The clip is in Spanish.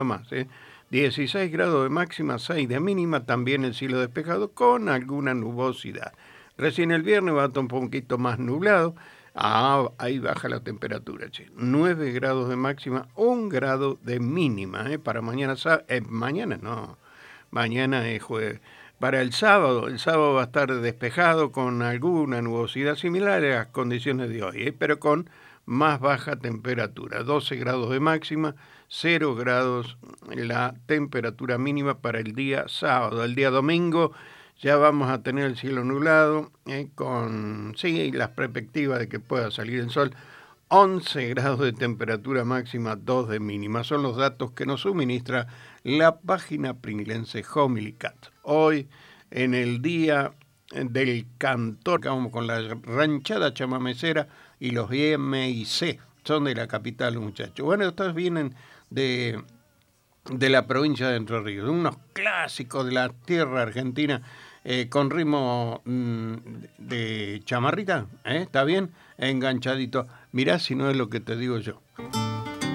más, 16 grados de máxima, 6 de mínima, también el cielo despejado con alguna nubosidad. Recién el viernes va a estar un poquito más nublado. Ahí baja la temperatura, che. 9 grados de máxima, 1 grado de mínima, para mañana, mañana no, mañana es jueves. Para el sábado va a estar despejado con alguna nubosidad similar a las condiciones de hoy, pero con más baja temperatura, 12 grados de máxima, 0 grados la temperatura mínima para el día sábado. El día domingo ya vamos a tener el cielo nublado, con las perspectivas de que pueda salir el sol. 11 grados de temperatura máxima, 2 de mínima. Son los datos que nos suministra la página pringlense Homily Cat. Hoy, en el día del cantor, vamos con la ranchada chamamecera y los M&C. Son de la capital, muchachos. Bueno, estos vienen de la provincia de Entre Ríos, unos clásicos de la tierra argentina, con ritmo de chamarrita, ¿está bien? Enganchadito. Mirá si no es lo que te digo yo.